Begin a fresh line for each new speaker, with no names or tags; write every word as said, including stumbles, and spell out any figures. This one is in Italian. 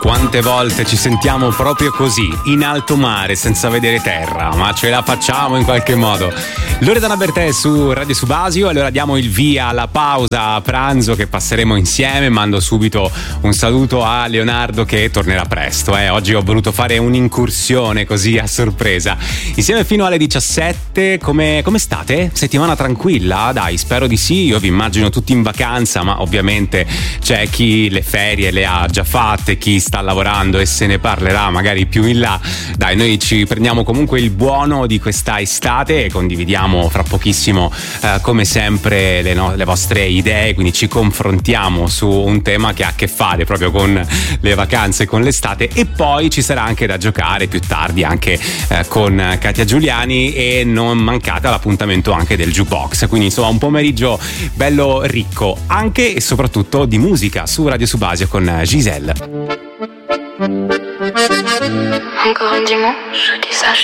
Quante volte ci sentiamo proprio così, in alto mare, senza vedere terra, ma ce la facciamo in qualche modo. Loredana Bertè su Radio Subasio, allora diamo il via alla pausa a pranzo che passeremo insieme. Mando subito un saluto a Leonardo che tornerà presto. Eh. Oggi ho voluto fare un'incursione così a sorpresa. Insieme fino alle diciassette, come, come state? Settimana tranquilla? Dai, spero di sì, io vi immagino tutti in vacanza, ma ovviamente c'è chi le ferie le ha già fatte, chi sta lavorando e se ne parlerà magari più in là. Dai, noi ci prendiamo comunque il buono di questa estate e condividiamo fra pochissimo eh, come sempre le, no, le vostre idee, quindi ci confrontiamo su un tema che ha a che fare proprio con le vacanze, con l'estate, e poi ci sarà anche da giocare più tardi anche eh, con Katia Giuliani, e non mancate l'appuntamento anche del jukebox, quindi insomma un pomeriggio bello ricco anche e soprattutto di musica su Radio Subasio con Giselle.
Encore un dimanche, je dis ça.